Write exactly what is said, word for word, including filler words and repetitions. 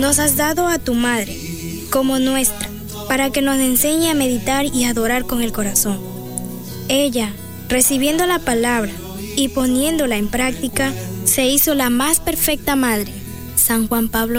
nos has dado a tu Madre como nuestra, para que nos enseñe a meditar y adorar con el corazón. Ella, recibiendo la palabra y poniéndola en práctica, se hizo la más perfecta madre. San Juan Pablo